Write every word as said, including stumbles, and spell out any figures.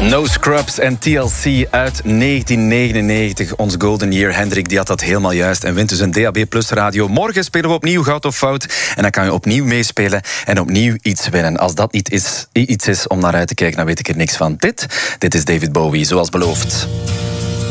No Scrubs en T L C uit negentien negenennegentig. Ons golden year. Hendrik die had dat helemaal juist en wint dus een D A B Plus radio. Morgen spelen we opnieuw Goud of Fout. En dan kan je opnieuw meespelen en opnieuw iets winnen. Als dat niet is, iets is om naar uit te kijken, dan weet ik er niks van. Dit, dit is David Bowie, zoals beloofd.